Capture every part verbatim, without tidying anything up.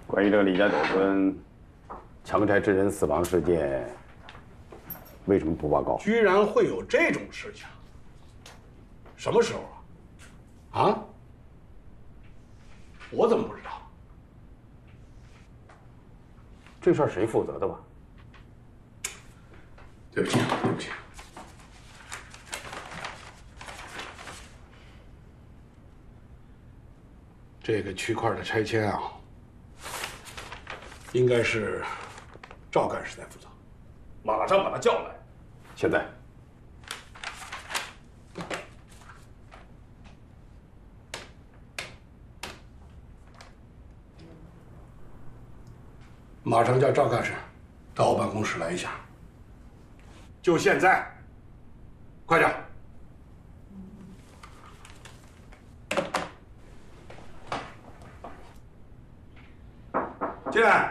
关于这个李家斗村强拆之人死亡事件，为什么不报告？ 居然会有这种事情？什么时候啊？啊？我怎么不知道？ 这事儿谁负责的吧？ 对不起，对不起。这个区块的拆迁啊，应该是赵干事在负责。 马上把他叫来。现在。 马上叫赵干事到我办公室来一下。就现在，快点！进来。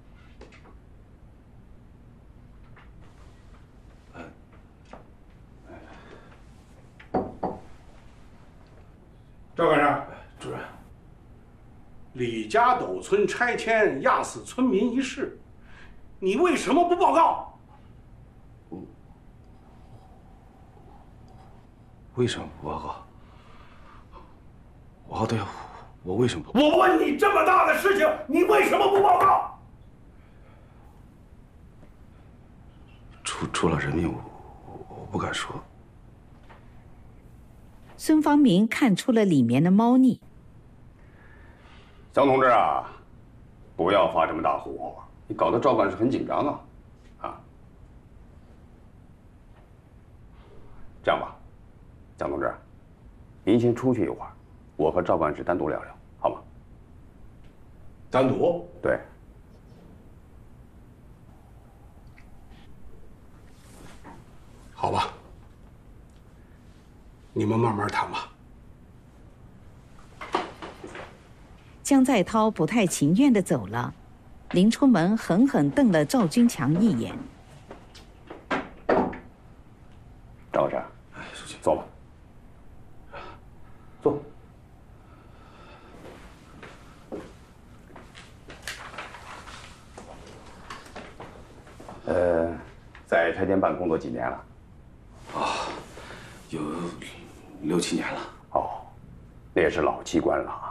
赵干事， 主任， 李家斗村拆迁压死村民一事，你为什么不报告？ 为什么不报告？哦，对，我为什么不？ 我问你，这么大的事情，你为什么不报告？ 出出了人命，我我不敢说。 孙方明看出了里面的猫腻。 江同志啊，不要发这么大火，你搞得赵干事很紧张啊，啊。这样吧。蒋同志，您先出去一会儿，我和赵干事单独聊聊，好吗？ 单独？ 对。 好吧，你们慢慢谈吧。 江再涛不太情愿地走了，临出门狠狠瞪了赵军强一眼。 赵干事，坐吧。坐。呃，在拆迁办工作几年了？ 啊，有六七年了。 哦，那也是老机关了啊。